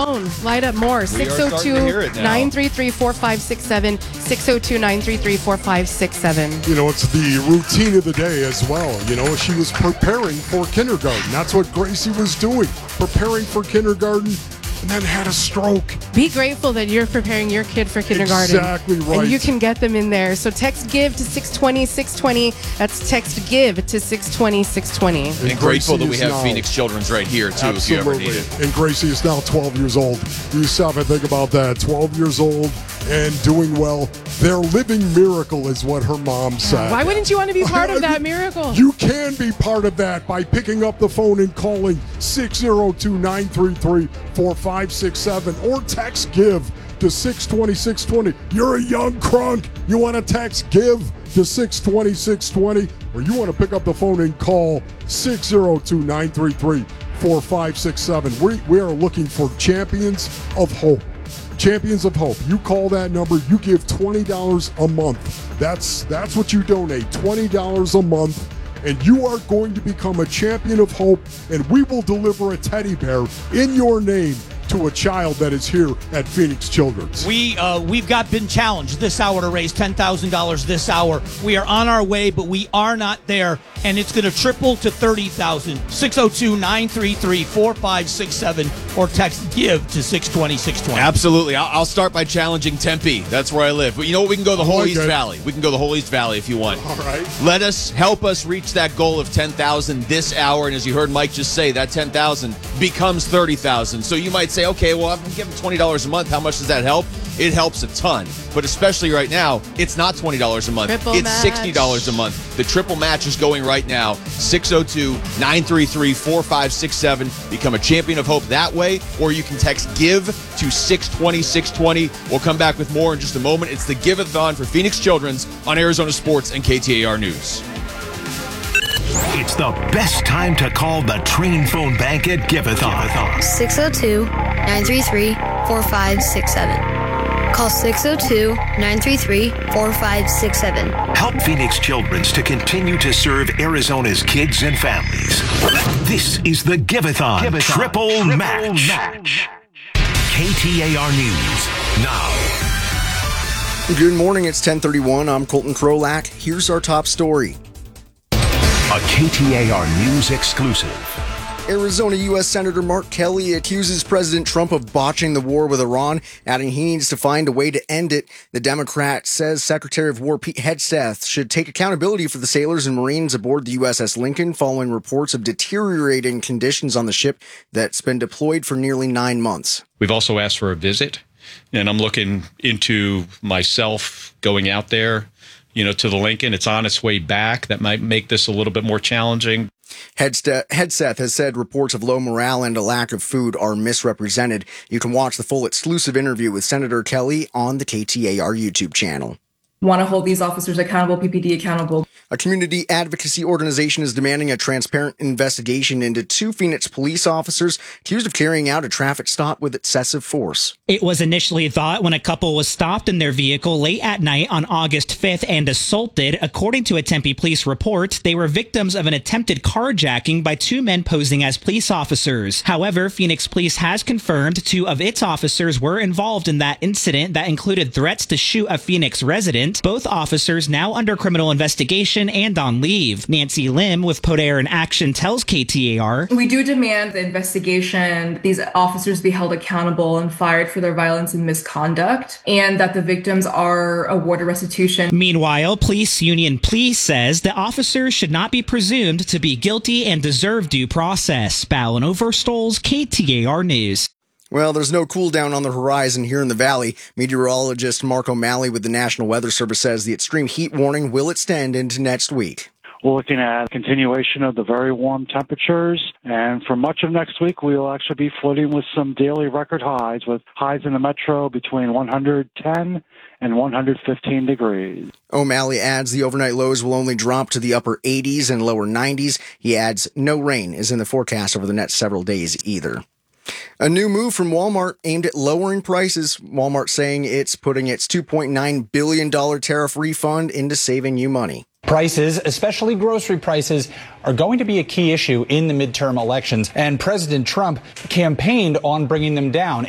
phone. Light up more. 602-933-4567. 602-933-4567. You know, it's the routine of the day as well. You know, she was preparing for kindergarten. That's what Gracie was doing, preparing for kindergarten, and then had a stroke. Be grateful that you're preparing your kid for kindergarten. Exactly right. And you can get them in there. So text GIVE to 620-620. That's text GIVE to 620-620. And grateful that we have Phoenix Children's right here, too, absolutely. if you ever need it. And Gracie is now 12 years old. You stop and think about that. 12 years old and doing well. Their living miracle is what her mom said. Why wouldn't you want to be part of that miracle? You can be part of that by picking up the phone and calling 602-933-4567 or text GIVE to 620-620. You're a young crunk. You want to text GIVE to 620-620, or you want to pick up the phone and call 602-933-4567. We are looking for champions of hope. Champions of Hope. You call that number, you give $20 a month. That's what you donate, $20 a month, and you are going to become a champion of hope, and we will deliver a teddy bear in your name to a child that is here at Phoenix Children's. We've been challenged this hour to raise $10,000 this hour. We are on our way, but we are not there, and it's going to triple to $30,000. 602-933-4567 or text GIVE to 620-620. Absolutely. I'll start by challenging Tempe. That's where I live. But you know what? We can go the whole East Valley. We can go the whole East Valley if you want. All right. Help us reach that goal of 10,000 this hour. And as you heard Mike just say, that 10,000 becomes 30,000. So you might say, okay, well, I've been giving $20 a month. How much does that help? It helps a ton. But especially right now, it's not $20 a month. It's $60 a month. The triple match is going right now. 602-933-4567. Become a champion of hope that way, or you can text GIVE to 620-620. We'll come back with more in just a moment. It's the Give-a-thon for Phoenix Children's on Arizona Sports and KTAR News. It's the best time to call the Train Phone Bank at Give-a-thon. 602-933-4567. Call 602-933-4567. Help Phoenix Children's to continue to serve Arizona's kids and families. This is the Give-a-thon Triple Match. KTAR News now. Good morning, it's 10:31. I'm Colton Krolak. Here's our top story. A KTAR News exclusive. Arizona U.S. Senator Mark Kelly accuses President Trump of botching the war with Iran, adding he needs to find a way to end it. The Democrat says Secretary of War Pete Hegseth should take accountability for the sailors and Marines aboard the USS Lincoln following reports of deteriorating conditions on the ship that's been deployed for nearly 9 months. We've also asked for a visit, and I'm looking into myself going out there, to the Lincoln. It's on its way back. That might make this a little bit more challenging. Hegseth has said reports of low morale and a lack of food are misrepresented. You can watch the full exclusive interview with Senator Kelly on the KTAR YouTube channel. Want to hold these officers accountable, PPD accountable. A community advocacy organization is demanding a transparent investigation into 2 Phoenix police officers accused of carrying out a traffic stop with excessive force. It was initially thought when a couple was stopped in their vehicle late at night on August 5th and assaulted. According to a Tempe police report, they were victims of an attempted carjacking by 2 men posing as police officers. However, Phoenix Police has confirmed 2 of its officers were involved in that incident that included threats to shoot a Phoenix resident. Both officers now under criminal investigation and on leave. Nancy Lim with Podair in Action tells KTAR, "We do demand the investigation, these officers be held accountable and fired for their violence and misconduct, and that the victims are awarded restitution." Meanwhile, Police Union Police says the officers should not be presumed to be guilty and deserve due process. Ballin Overstoles, KTAR News. Well, there's no cool down on the horizon here in the valley. Meteorologist Mark O'Malley with the National Weather Service says the extreme heat warning will extend into next week. We're looking at continuation of the very warm temperatures, and for much of next week, we will actually be flirting with some daily record highs, with highs in the metro between 110 and 115 degrees. O'Malley adds the overnight lows will only drop to the upper 80s and lower 90s. He adds no rain is in the forecast over the next several days either. A new move from Walmart aimed at lowering prices. Walmart saying it's putting its $2.9 billion tariff refund into saving you money. Prices, especially grocery prices, are going to be a key issue in the midterm elections, and President Trump campaigned on bringing them down.